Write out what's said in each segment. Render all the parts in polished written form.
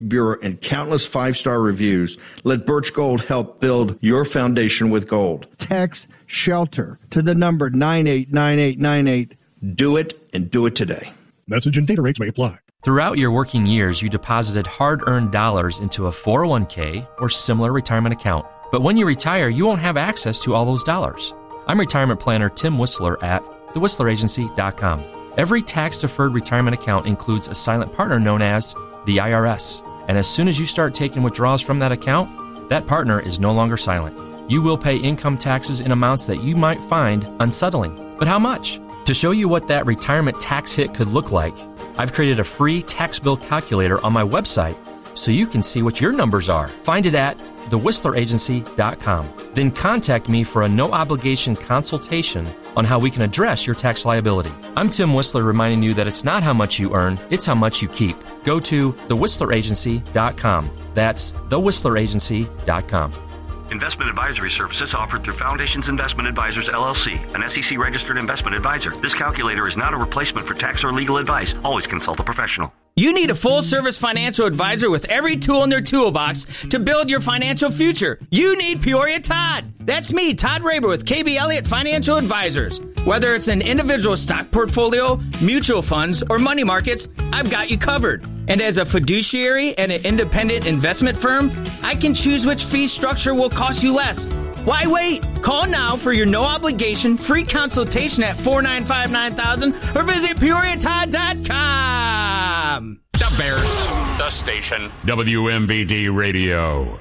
Bureau and countless 5-star reviews, let Birch Gold help build your foundation with gold. Text SHELTER to the number 989898. Do it, and do it today. Message and data rates may apply. Throughout your working years, you deposited hard-earned dollars into a 401k or similar retirement account. But when you retire, you won't have access to all those dollars. I'm retirement planner Tim Whistler at thewhistleragency.com. Every tax-deferred retirement account includes a silent partner known as the IRS. And as soon as you start taking withdrawals from that account, that partner is no longer silent. You will pay income taxes in amounts that you might find unsettling. But how much? To show you what that retirement tax hit could look like, I've created a free tax bill calculator on my website so you can see what your numbers are. Find it at thewhistleragency.com. Then contact me for a no-obligation consultation on how we can address your tax liability. I'm Tim Whistler reminding you that it's not how much you earn, it's how much you keep. Go to thewhistleragency.com. That's thewhistleragency.com. Investment advisory services offered through Foundations Investment Advisors, LLC, an SEC-registered investment advisor. This calculator is not a replacement for tax or legal advice. Always consult a professional. You need a full-service financial advisor with every tool in their toolbox to build your financial future. You need Peoria Todd. That's me, Todd Raber with KB Elliott Financial Advisors. Whether it's an individual stock portfolio, mutual funds, or money markets, I've got you covered. And as a fiduciary and an independent investment firm, I can choose which fee structure will cost you less. Why wait? Call now for your no-obligation free consultation at 495-9000 or visit PeoriaTodd.com. The Bears, the station, WMBD Radio.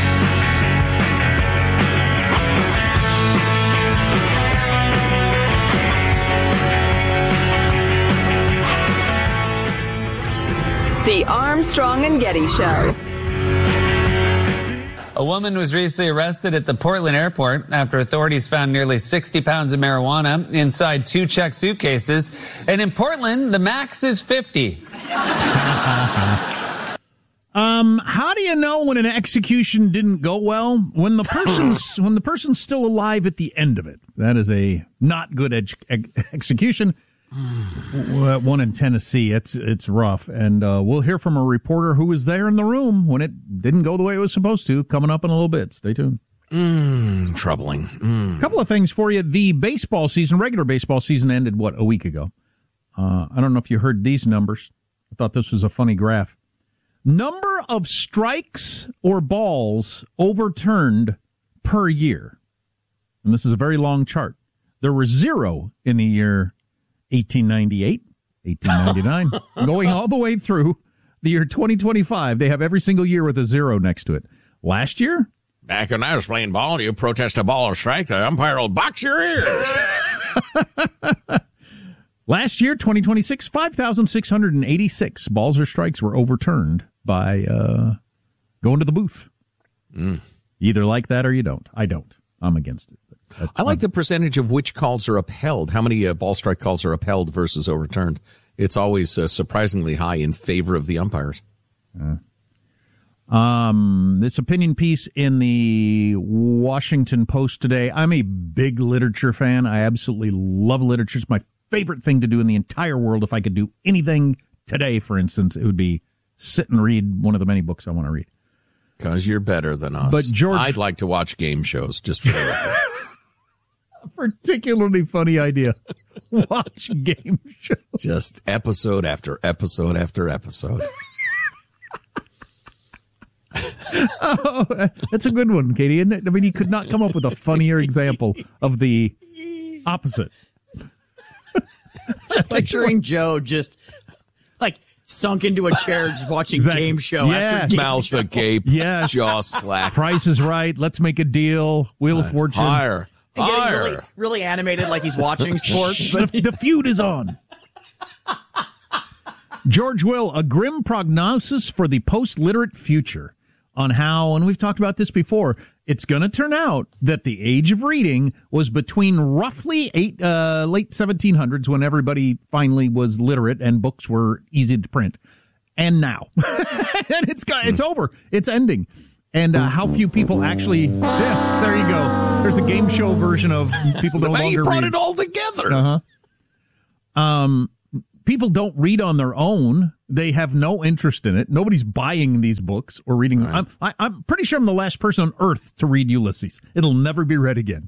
The Armstrong and Getty Show. A woman was recently arrested at the Portland airport after authorities found nearly 60 pounds of marijuana inside 2 checked suitcases. And in Portland, the max is 50. How do you know when an execution didn't go well? When the person's still alive at the end of it. That is a not good execution. One in Tennessee. It's rough. And we'll hear from a reporter who was there in the room when it didn't go the way it was supposed to, coming up in a little bit. Stay tuned. Troubling. A couple of things for you. The baseball season, regular baseball season, ended, a week ago? I don't know if you heard these numbers. I thought this was a funny graph. Number of strikes or balls overturned per year. And this is a very long chart. There were 0 in the year 1898, 1899, going all the way through the year 2025. They have every single year with a 0 next to it. Last year? Back when I was playing ball, you protest a ball or strike, the umpire will box your ears. Last year, 2026, 5,686 balls or strikes were overturned by going to the booth. You either like that or you don't. I don't. I'm against it. I like the percentage of which calls are upheld. How many ball strike calls are upheld versus overturned? It's always surprisingly high in favor of the umpires. This opinion piece in the Washington Post today. I'm a big literature fan. I absolutely love literature. It's my favorite thing to do in the entire world. If I could do anything today, for instance, it would be sit and read one of the many books I want to read. Because you're better than us. But George, I'd like to watch game shows, just for the record. A particularly funny idea. Watch game shows. Just episode after episode after episode. Oh, that's a good one, Katie, isn't it? I mean, you could not come up with a funnier example of the opposite. Picturing Joe just sunk into a chair just watching game show after game mouth show. agape, jaw slack. Price is Right. Let's make a deal. Wheel of Fortune. Higher. And getting really animated like he's watching sports. But the feud is on. George Will, a grim prognosis for the post-literate future on how, and we've talked about this before, it's going to turn out that the age of reading was between roughly late 1700s when everybody finally was literate and books were easy to print, and now. And it's over. It's ending. And how few people actually, there you go. There's a game show version of people no longer read. You brought it all together. people don't read on their own. They have no interest in it. Nobody's buying these books or reading them. Right. I'm pretty sure I'm the last person on earth to read Ulysses. It'll never be read again.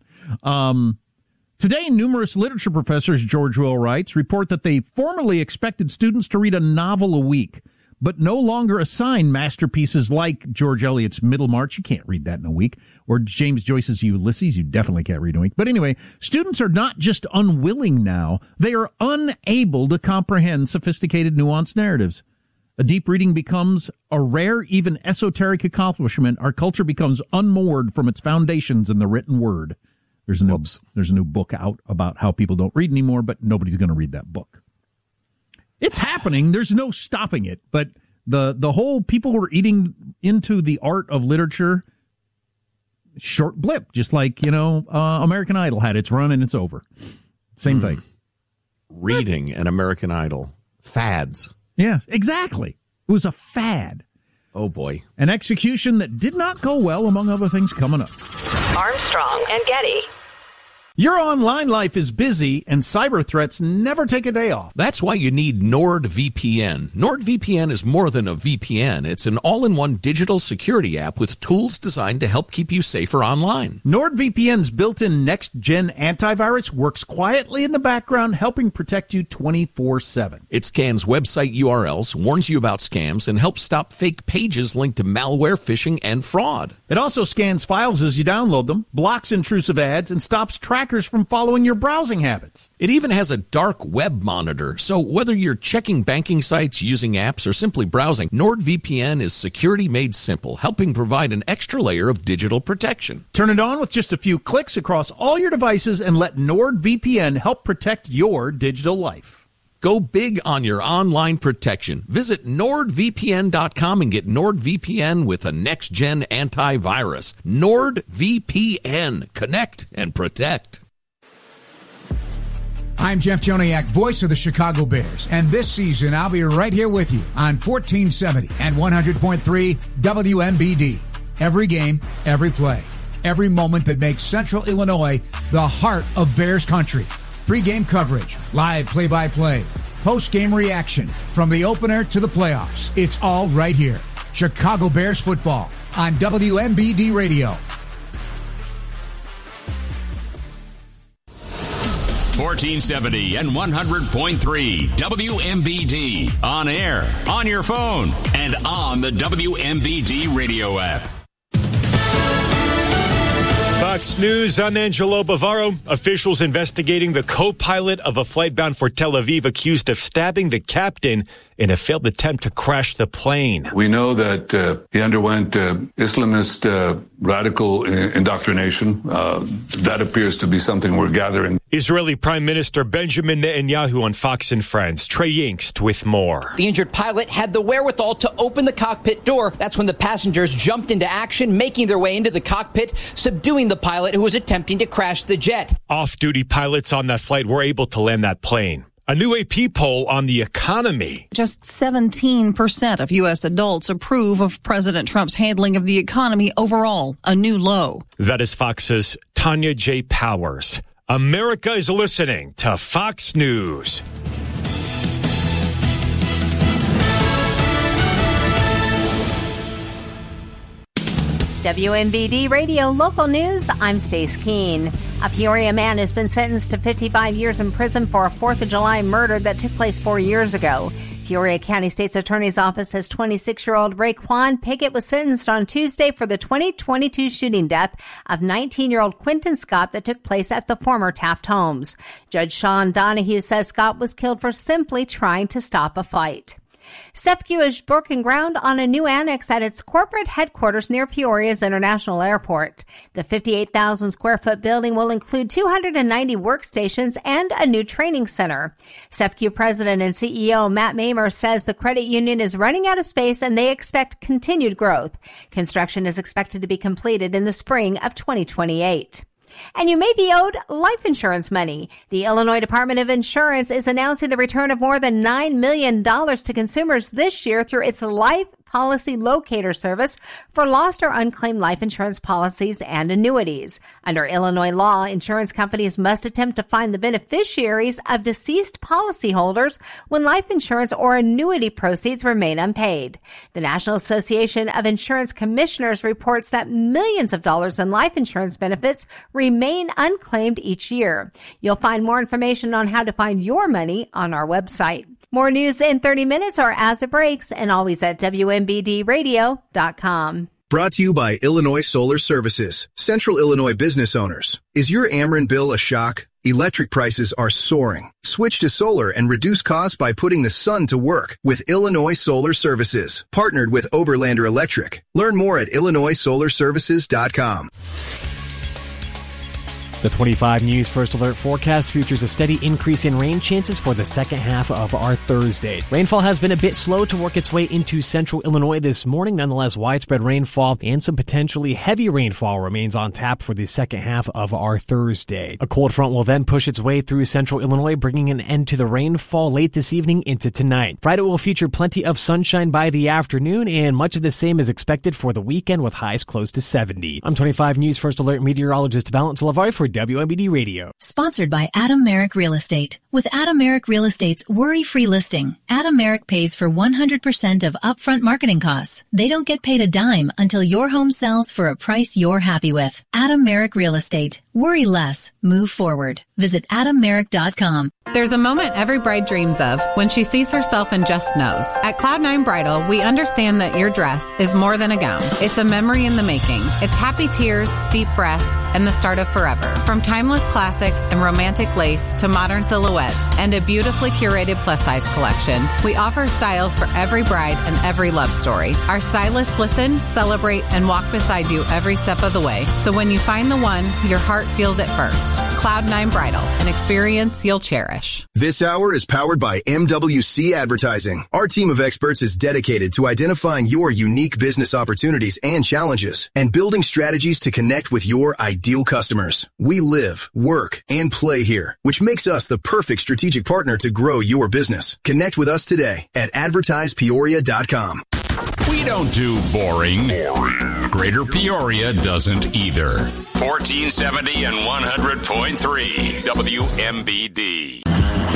Today, numerous literature professors, George Will writes, report that they formerly expected students to read a novel a week, but no longer assign masterpieces like George Eliot's Middlemarch. You can't read that in a week. Or James Joyce's Ulysses. You definitely can't read in a week. But anyway, students are not just unwilling now. They are unable to comprehend sophisticated, nuanced narratives. A deep reading becomes a rare, even esoteric accomplishment. Our culture becomes unmoored from its foundations in the written word. There's a new book out about how people don't read anymore, but nobody's going to read that book. It's happening. There's no stopping it. But the whole people were eating into the art of literature, short blip, just like, American Idol had its run and it's over. Same thing. Reading and American Idol. Fads. Yeah, exactly. It was a fad. Oh, boy. An execution that did not go well, among other things coming up. Armstrong and Getty. Your online life is busy, and cyber threats never take a day off. That's why you need NordVPN. NordVPN is more than a VPN. It's an all-in-one digital security app with tools designed to help keep you safer online. NordVPN's built-in next-gen antivirus works quietly in the background, helping protect you 24/7. It scans website URLs, warns you about scams, and helps stop fake pages linked to malware, phishing, and fraud. It also scans files as you download them, blocks intrusive ads, and stops trackers from following your browsing habits. It even has a dark web monitor, so whether you're checking banking sites, using apps, or simply browsing, NordVPN is security made simple, helping provide an extra layer of digital protection. Turn it on with just a few clicks across all your devices and let NordVPN help protect your digital life. Go big on your online protection. Visit NordVPN.com and get NordVPN with a next-gen antivirus. NordVPN. Connect and protect. I'm Jeff Joniak, voice of the Chicago Bears, and this season I'll be right here with you on 1470 and 100.3 WMBD. Every game, every play, every moment that makes Central Illinois the heart of Bears country. Pre-game coverage, live play-by-play, post-game reaction, from the opener to the playoffs. It's all right here. Chicago Bears football on WMBD Radio. 1470 and 100.3 WMBD. On air, on your phone, and on the WMBD radio app. Fox News, I'm Angelo Bavaro. Officials investigating the co-pilot of a flight bound for Tel Aviv accused of stabbing the captain in a failed attempt to crash the plane. We know that he underwent Islamist radical indoctrination. That appears to be something we're gathering. Israeli Prime Minister Benjamin Netanyahu on Fox and Friends. Trey Yingst with more. The injured pilot had the wherewithal to open the cockpit door. That's when the passengers jumped into action, making their way into the cockpit, subduing the pilot who was attempting to crash the jet. Off-duty pilots on that flight were able to land that plane. A new AP poll on the economy. Just 17% of U.S. adults approve of President Trump's handling of the economy overall, a new low. That is Fox's Tanya J. Powers. America is listening to Fox News. WMBD Radio Local News, I'm Stace Keene. A Peoria man has been sentenced to 55 years in prison for a 4th of July murder that took place 4 years ago. Peoria County State's Attorney's Office says 26-year-old Raekwon Pickett was sentenced on Tuesday for the 2022 shooting death of 19-year-old Quentin Scott that took place at the former Taft Homes. Judge Sean Donahue says Scott was killed for simply trying to stop a fight. CEFCU is broken ground on a new annex at its corporate headquarters near Peoria's International Airport. The 58,000 square foot building will include 290 workstations and a new training center. CEFCU President and CEO Matt Mamer says the credit union is running out of space and they expect continued growth. Construction is expected to be completed in the spring of 2028. And you may be owed life insurance money. The Illinois Department of Insurance is announcing the return of more than $9 million to consumers this year through its Life policy locator service for lost or unclaimed life insurance policies and annuities. Under Illinois law, insurance companies must attempt to find the beneficiaries of deceased policyholders when life insurance or annuity proceeds remain unpaid. The National Association of Insurance Commissioners reports that millions of dollars in life insurance benefits remain unclaimed each year. You'll find more information on how to find your money on our website. More news in 30 minutes or as it breaks, and always at WMBDradio.com. Brought to you by Illinois Solar Services. Central Illinois business owners. Is your Ameren bill a shock? Electric prices are soaring. Switch to solar and reduce costs by putting the sun to work with Illinois Solar Services. Partnered with Oberlander Electric. Learn more at IllinoisSolarServices.com. The 25 News First Alert forecast features a steady increase in rain chances for the second half of our Thursday. Rainfall has been a bit slow to work its way into central Illinois this morning. Nonetheless, widespread rainfall and some potentially heavy rainfall remains on tap for the second half of our Thursday. A cold front will then push its way through central Illinois, bringing an end to the rainfall late this evening into tonight. Friday will feature plenty of sunshine by the afternoon, and much of the same is expected for the weekend with highs close to 70. I'm 25 News First Alert meteorologist Valent Lavari for WMBD Radio. Sponsored by Adam Merrick Real Estate. With Adam Merrick Real Estate's worry-free listing, Adam Merrick pays for 100% of upfront marketing costs. They don't get paid a dime until your home sells for a price you're happy with. Adam Merrick Real Estate. Worry less. Move forward. Visit AdamMerrick.com. There's a moment every bride dreams of when she sees herself and just knows. At Cloud9 Bridal, we understand that your dress is more than a gown. It's a memory in the making. It's happy tears, deep breaths, and the start of forever. From timeless classics and romantic lace to modern silhouettes and a beautifully curated plus-size collection, we offer styles for every bride and every love story. Our stylists listen, celebrate, and walk beside you every step of the way. So when you find the one, your heart feels it first. Cloud9 Bridal, an experience you'll cherish. This hour is powered by MWC Advertising. Our team of experts is dedicated to identifying your unique business opportunities and challenges and building strategies to connect with your ideal customers. We live, work, and play here, which makes us the perfect strategic partner to grow your business. Connect with us today at advertisepeoria.com. We don't do boring. Greater Peoria doesn't either. 1470 and 100.3 WMBD.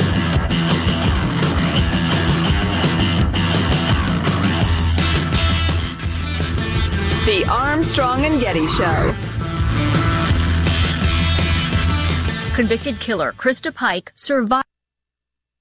The Armstrong and Getty Show. Convicted killer Krista Pike survived.